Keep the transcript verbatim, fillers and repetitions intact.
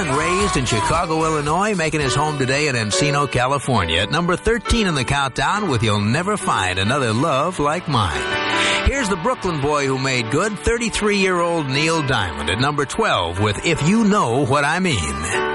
and raised in Chicago, Illinois, making his home today in Encino, California, at number thirteen in the countdown with You'll Never Find Another Love Like Mine. Here's the Brooklyn boy who made good, thirty-three-year-old Neil Diamond at number twelve with If You Know What I Mean.